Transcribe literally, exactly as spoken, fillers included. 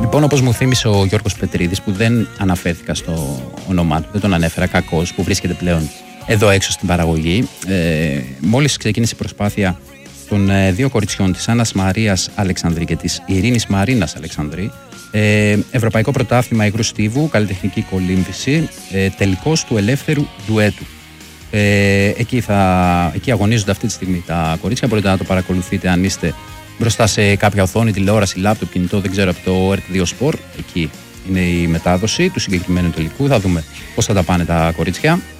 Λοιπόν, όπως μου θύμισε ο Γιώργος Πετρίδης, που δεν αναφέρθηκα στο όνομά του, δεν τον ανέφερα, κακός, που βρίσκεται πλέον εδώ έξω στην παραγωγή, ε, μόλις ξεκίνησε η προσπάθεια των ε, δύο κοριτσιών, της Άννας Μαρίας Αλεξανδρή και της Ειρήνης Μαρίνας Αλεξανδρή, ε, Ευρωπαϊκό Πρωτάθλημα Υγρού Στίβου, καλλιτεχνική κολύμβηση, ε, τελικός του ελεύθερου ντουέτου. Ε, εκεί, θα, εκεί αγωνίζονται αυτή τη στιγμή τα κορίτσια. Μπορείτε να το παρακολουθείτε αν είστε μπροστά σε κάποια οθόνη, τηλεόραση, λάπτοπ, κινητό, δεν ξέρω, από το ερ τι δύο Sport. Εκεί είναι η μετάδοση του συγκεκριμένου τελικού. Θα δούμε πώς θα τα πάνε τα κορίτσια.